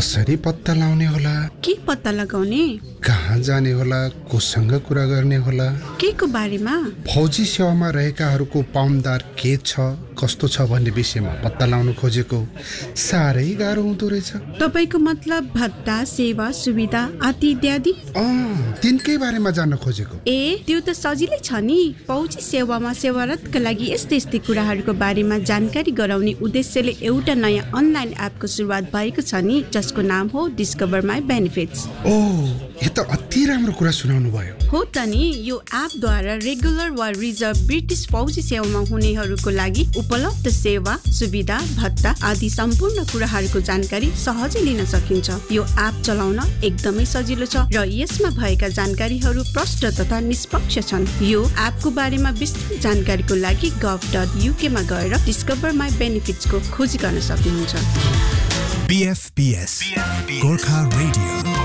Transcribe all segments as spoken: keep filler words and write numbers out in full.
कसरी पत्ता लाउने होला? के पत्ता लगाउने? कहाँ जाने होला? कोसँग कुरा गर्ने होला? के को बारेमा? फौजी सेवामा रहेकाहरूको पाउन्दार के छ, कस्तो छ भन्ने विषयमा पत्ता लाउन खोजेको। साह्रै गाह्रो हुँदो रहेछ। तपाईको मतलब भत्ता, सेवा, सुविधा आदि इत्यादि? अँ, तिनकै बारेमा जान्न खोजेको। ए, त्यो त सजिलै छ नि। फौजी सेवामा सेवारतका लागि यस्तै यस्तै कुराहरूको बारेमा जानकारी गराउने उद्देश्यले एउटा नयाँ अनलाइन एपको सुरुवात भएको छ नि, जसको नाम हो डिस्कभर माई बेनिफिट्स। ओ, यो त अति राम्रो कुरा सुनाउनु भयो। हो त नि। यो एपद्वारा रेगुलर वा रिजर्भ ब्रिटिस फौजी सेवामा हुनेहरूको लागि उपलब्ध सेवा, सुविधा, भत्ता आदि सम्पूर्ण कुराहरूको जानकारी सहजै लिन सकिन्छ। यो एप चलाउन एकदमै सजिलो छ र यसमा भएका जानकारीहरू प्रष्ट तथा निष्पक्ष छन्। यो एपको बारेमा विस्तृत जानकारीको लागि गभ डट युके मा गएर डिस्कभर माई बेनिफिट्स को खोजी गर्न सक्नुहुन्छ। बीएफपीएस गोर्खा रेडियो।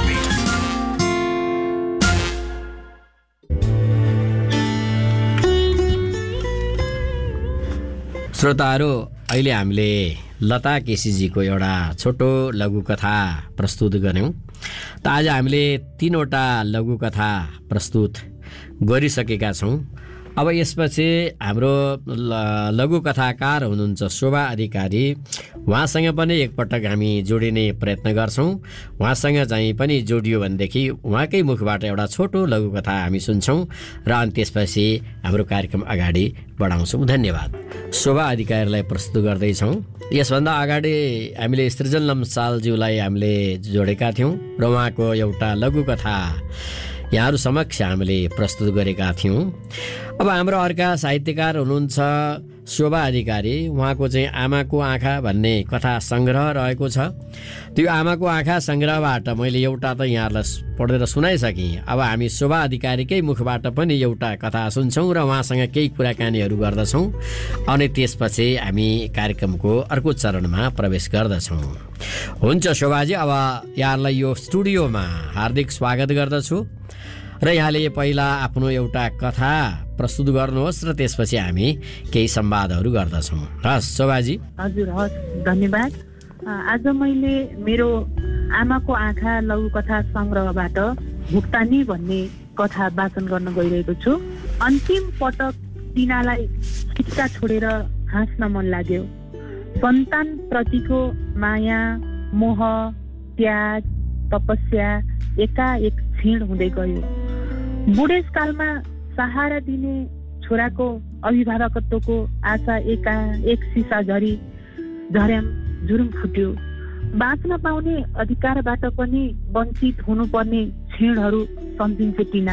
श्रोताहरू, अहिले हामीले लता केसीजीको एउटा छोटो लघुकथा प्रस्तुत गऱ्यौँ। त आज हामीले तीनवटा लघुकथा प्रस्तुत गरिसकेका छौँ। अब यसपछि हाम्रो लघुकथाकार हुनुहुन्छ शोभा अधिकारी। उहाँसँग पनि एकपटक हामी जोडिने प्रयत्न गर्छौँ। उहाँसँग चाहिँ पनि जोडियो भनेदेखि उहाँकै मुखबाट एउटा छोटो लघुकथा हामी सुन्छौँ र अनि त्यसपछि हाम्रो कार्यक्रम अगाडि बढाउँछौँ। धन्यवाद। शोभा अधिकारीलाई प्रस्तुत गर्दैछौँ। यसभन्दा अगाडि हामीले सृजन लम्सालज्यूलाई हामीले जोडेका थियौँ र उहाँको एउटा लघुकथा यहाँहरू समक्ष हामीले प्रस्तुत गरेका थियौँ। अब हाम्रो अर्का साहित्यकार हुनुहुन्छ शोभा अधिकारी। उहाँको चाहिँ आमाको आँखा भन्ने कथा सङ्ग्रह रहेको छ। त्यो आमाको आँखा सङ्ग्रहबाट मैले एउटा त यहाँहरूलाई पढेर सुनाइसकेँ। अब हामी शोभा अधिकारीकै मुखबाट पनि एउटा कथा सुन्छौँ र उहाँसँग केही कुराकानीहरू गर्दछौँ। अनि त्यसपछि हामी कार्यक्रमको अर्को चरणमा प्रवेश गर्दछौँ। हुन्छ शोभाजी, अब यहाँहरूलाई यो स्टुडियोमा हार्दिक स्वागत गर्दछु र यहाँले पहिला आफ्नो एउटा कथा प्रस्तुत गर्नुहोस् र त्यसपछि हामी केही संवादहरू गर्दछौँ। हस् शोभाजी। हजुर, हस्, धन्यवाद। आज मैले मेरो आमाको आँखा लघुकथा सङ्ग्रहबाट भुक्तानी भन्ने कथा वाचन गर्न गइरहेको छु। अन्तिम पटक तिनालाई खिच्का छोडेर हाँस्न मन लाग्यो। सन्तान प्रतिको माया, मोह, त्याग, तपस्या एकाएक क्षीण हुँदै गयो। बुढेसकालमा सहारा दिने छोराको अभिभावकत्वको आशा एका एक सिसा झरी झर्याम झुरुम फुट्यो। बाँच्न पाउने अधिकारबाट पनि वञ्चित हुनुपर्ने क्षणहरू सम्झिन्छ टिना।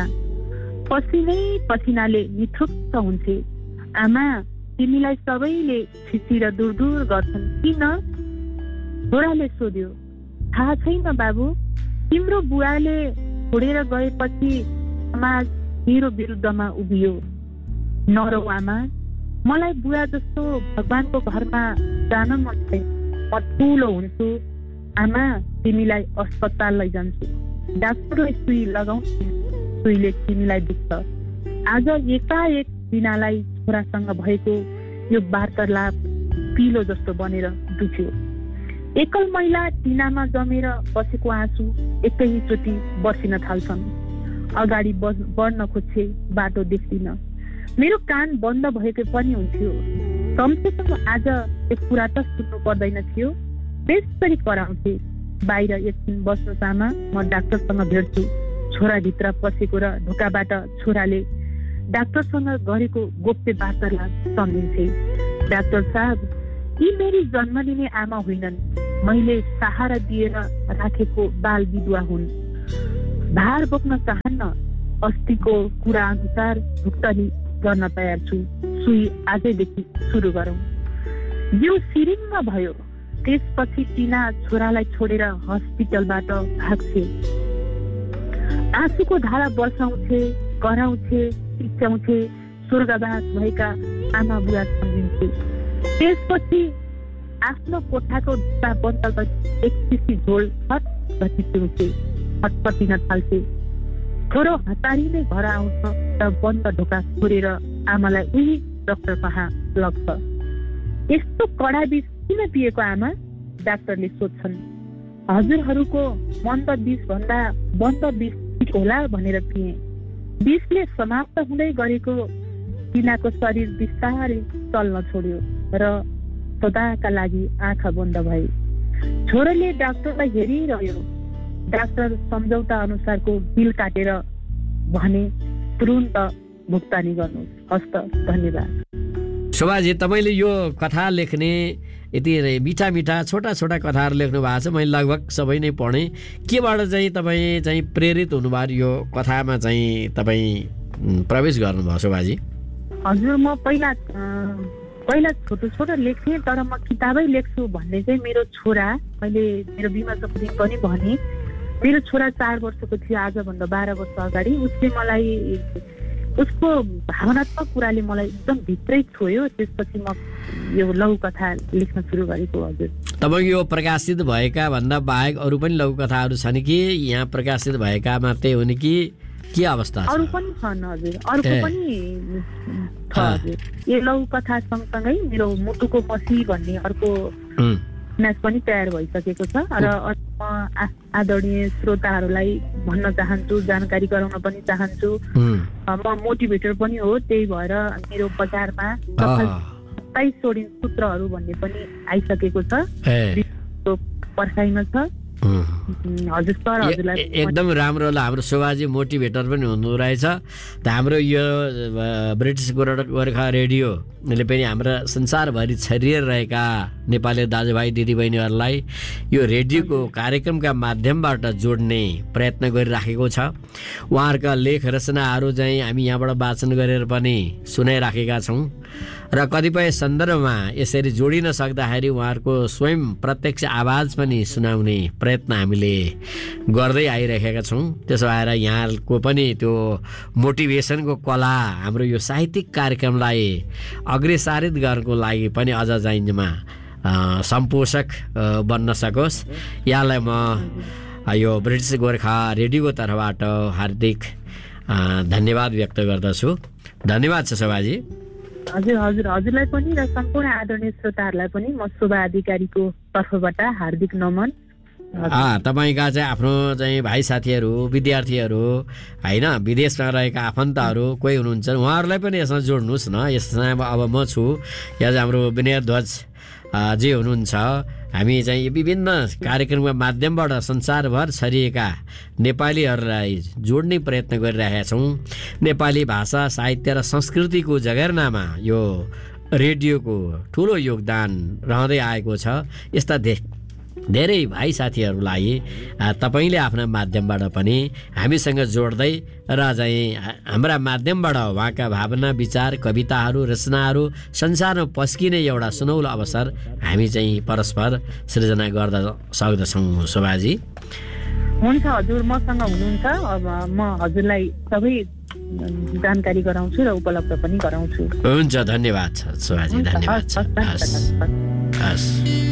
पसिनै पसिनाले निथुक्क हुन्छे। आमा, तिमीलाई सबैले छिचिर दूर दूर गर्छन् किन? छोराले सोध्यो। थाहा छैन बाबु, तिम्रो बुवाले छोडेर गएपछि समाज मेरो विरुद्धमा उभियो। नरौ आमा, मलाई बुवा जस्तो भगवानको घरमा जान मन छैन। म ठुलो हुन्छु आमा, तिमीलाई अस्पताल लैजान्छु। डाक्टरले सुई लगाउँछु, सुईले तिमीलाई दुख्छ। आज एकाएक तिनालाई छोरासँग भएको यो वार्तालाप पिलो जस्तो बनेर दुख्यो। एकल महिला टिनामा जमेर बसेको आँसु एकैचोटि बर्सिन थाल्छन्। अगाडि बढ्न खोज्छे, बाटो देख्दिन। मेरो कान बन्द भएको पनि हुन्थ्यो। कमसेकम आज यो कुरा त सुन्नु पर्दैन थियो। त्यसरी कराउँथे। बाहिर एकछिन बस्नुहोस् आमा, म डाक्टरसँग भेट्छु। छोराभित्र पसेको र ढोकाबाट छोराले डाक्टरसँग गरेको गोप्य वार्तालाप सम्झिन्थे। डाक्टर साहब, यी मेरी जन्म दिने आमा होइनन्। मैले सहारा दिएर राखेको बाल विधवा हुन्। भार बोक्न चाहन्न। अस्तिको कुरा अनुसार भुक्तानी गर्न तयार छु। सुई आजैदेखि सुरु गरौँ। यो सिरिङ्ग भयो। त्यसपछि टिना छोरालाई छोडेर हस्पिटलबाट भाग्छे। आँसुको धारा बर्साउँछे, कराउँछे, चिच्याउँछे। स्वर्गवास भएका आमा बुवा सम्झिन्थे। त्यसपछि आफ्नो कोठाको ढोका बन्द गरी एक सिसी झोल फट चिच्याउँछे, फटफटिन थाल्छे। छोरो हतारी नै घर आउँछ र बन्द ढोका छोडेर आमालाई उही डाक्टर कहाँ लग्छ। यस्तो कडा विष किन पिएको आमा? डाक्टरले सोध्छन्। हजुरहरूको मन्द विषभन्दा बन्द विष होला भनेर पिएँ। विषले समाप्त हुँदै गरेको तिनाको शरीर बिस्तारै चल्न छोड्यो र सदाका लागि आँखा बन्द भए। छोराले डाक्टरलाई हेरिरह्यो। डाक्टर सम्झौता अनुसारको बिल काटेर भने तुरुन्त भुक्तानी गर्नुहोस्। हस्त, धन्यवाद। शोभाजी, तपाईँले यो कथा लेख्ने यति मिठा मिठा छोटा छोटा कथाहरू लेख्नु भएको छ। मैले लगभग सबै नै पढेँ। केबाट चाहिँ तपाईँ चाहिँ प्रेरित हुनुभयो यो कथामा चाहिँ तपाईँ प्रवेश गर्नुभयो शोभाजी? हजुर, म पहिला पहिला छोटो छोटो लेख्थेँ, तर म किताबै लेख्छु भन्ने चाहिँ मेरो छोरा, मैले मेरो बिमाको दिन पनि भने, मेरो छोरा चार वर्षको थियो आजभन्दा बाह्र वर्ष अगाडि। उसले मलाई उसको भावनात्मक कुराले मलाई एकदम भित्रै छोयो। त्यसपछि म यो लघुकथा लेख्न सुरु गरेको। हजुर, तपाईँको यो प्रकाशित भएका भन्दा बाहेक अरू पनि लघुकथाहरू छन् कि यहाँ प्रकाशित भएका मात्रै हुन् कि के अवस्था छ? अरू पनि छन् हजुर, अरूको पनि छ हजुर। यो लघुकथा सँगसँगै मेरो मुटुको पछि भन्ने अर्को उपन्यास पनि तयार भइसकेको छ र म आदरणीय श्रोताहरूलाई भन्न चाहन्छु, जानकारी गराउन पनि चाहन्छु। म मोटिभेटर पनि हो, त्यही भएर मेरो बजारमा सत्ताइस सोडिन सूत्रहरू भन्ने पनि आइसकेको छ, पर्खाइमा छ। हजुर सर, हजुरलाई एकदम राम्रो ल। हाम्रो शोभाजी मोटिभेटर पनि हुनु रहेछ। त हाम्रो यो ब्रिटिस गोर्खा रेडियोले पनि हाम्रा संसारभरि छरिएर रहेका नेपाली दाजुभाइ दिदीबहिनीहरूलाई यो रेडियोको कार्यक्रमका माध्यमबाट जोड्ने प्रयत्न गरिराखेको छ। उहाँहरूका लेख रचनाहरू चाहिँ हामी यहाँबाट वाचन गरेर पनि सुनाइराखेका छौँ र कतिपय सन्दर्भमा यसरी जोडिन सक्दाखेरि उहाँहरूको स्वयं प्रत्यक्ष आवाज पनि सुनाउने प्रयत्न हामीले गर्दै आइरहेका छौँ। त्यसो भएर यहाँको पनि त्यो मोटिभेसनको कला हाम्रो यो साहित्यिक कार्यक्रमलाई अग्रसारित गर्नको लागि पनि अझ चाहिँमा सम्पोषक बन्न सकोस्, यहाँलाई म यो ब्रिटिस गोर्खा रेडियोको तर्फबाट हार्दिक धन्यवाद व्यक्त गर्दछु। धन्यवाद छ शोभाजी। हजुर हजुर हजुरलाई पनि र सम्पूर्ण आदरणीय श्रोताहरूलाई पनि म शोभा अधिकारीको तर्फबाट हार्दिक नमन। तपाईँका चाहिँ आफ्नो चाहिँ भाइ साथीहरू, विद्यार्थीहरू होइन, विदेशमा रहेका आफन्तहरू कोही हुनुहुन्छ, उहाँहरूलाई पनि यसमा जोड्नुहोस् न। यसमा अब म छु, यहाँ चाहिँ हाम्रो विनय ध्वज जे हुनुहुन्छ। हामी चाहिँ विभिन्न कार्यक्रमका माध्यमबाट संसारभर छरिएका नेपालीहरूलाई जोड्ने प्रयत्न गरिरहेका छौँ। नेपाली भाषा, साहित्य र संस्कृतिको जगेर्नामा यो रेडियोको ठुलो योगदान रहँदै आएको छ। यस्ता धे धेरै भाइ साथीहरूलाई तपाईँले आफ्ना माध्यमबाट पनि हामीसँग जोड्दै र चाहिँ हाम्रा माध्यमबाट उहाँका भावना, विचार, कविताहरू, रचनाहरू संसारमा पस्किने एउटा सुनौलो अवसर हामी चाहिँ परस्पर सृजना गर्दा सक्दछौँ। शोभाजी हुन्छ, हजुर मसँग हुनुहुन्छ। अब म हजुरलाई सबै जानकारी गराउँछु र उपलब्ध पनि गराउँछु। हुन्छ, धन्यवाद छ शोभाजी, धन्यवाद छ। हस् हस्।